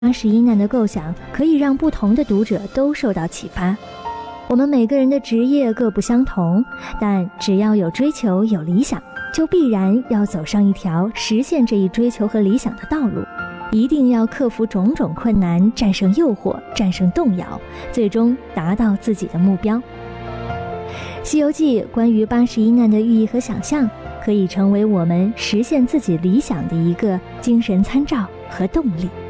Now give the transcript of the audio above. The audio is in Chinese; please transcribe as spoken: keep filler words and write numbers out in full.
八十一难的构想可以让不同的读者都受到启发。我们每个人的职业各不相同，但只要有追求有理想，就必然要走上一条实现这一追求和理想的道路，一定要克服种种困难，战胜诱惑，战胜动摇，最终达到自己的目标。西游记关于八十一难的寓意和想象，可以成为我们实现自己理想的一个精神参照和动力。